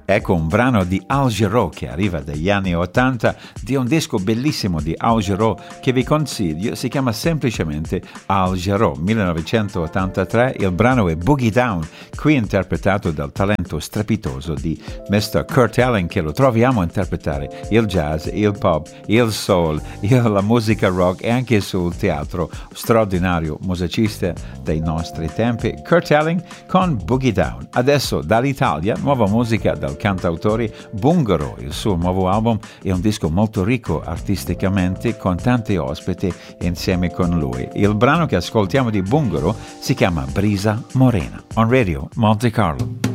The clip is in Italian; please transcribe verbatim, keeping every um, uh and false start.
Ecco un brano di Al Jarreau che arriva dagli anni ottanta, di un disco bellissimo di Al Jarreau che vi consiglio, si chiama semplicemente Al Jarreau, millenovecentottantatré, il brano è Boogie Down, qui interpretato dal talento strepitoso di mister Kurt Elling, che lo troviamo a interpretare il jazz, il pop, il soul, il, la musica rock e anche sul teatro, straordinario musicista dei nostri tempi, Kurt Elling con Boogie Down. Adesso dall'Italia, nuova musica dal cantautore Bungaro, il suo nuovo album è un disco molto ricco artisticamente con tanti ospiti insieme con lui. Il brano che ascoltiamo di Bungaro si chiama Brisa Morena on Radio Monte Carlo.